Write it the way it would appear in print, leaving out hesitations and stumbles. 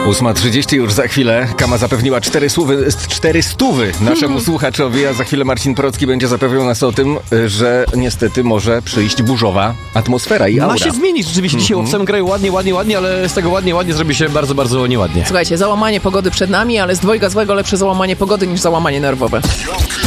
8:30 już za chwilę. Kama zapewniła 400 naszemu słuchaczowi, a za chwilę Marcin Procki będzie zapewniał nas o tym, że niestety może przyjść burzowa atmosfera i aura. Ma się zmienić rzeczywiście dzisiaj w całym kraju ładnie, ale z tego ładnie zrobi się bardzo, bardzo nieładnie. Słuchajcie, załamanie pogody przed nami, ale z dwojga złego lepsze załamanie pogody niż załamanie nerwowe.